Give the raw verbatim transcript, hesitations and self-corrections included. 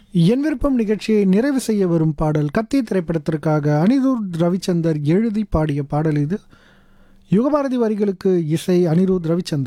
என் விருப்பம் நிகழ்ச்சியை நிறைவு செய்ய வரும் பாடல் கத்தி திரைப்படத்திற்காக அனிருத் ரவிச்சந்தர் எழுதி பாடிய பாடல் இது. யுகபாரதி வரிகளுக்கு இசை அனிருத் ரவிச்சந்தர்.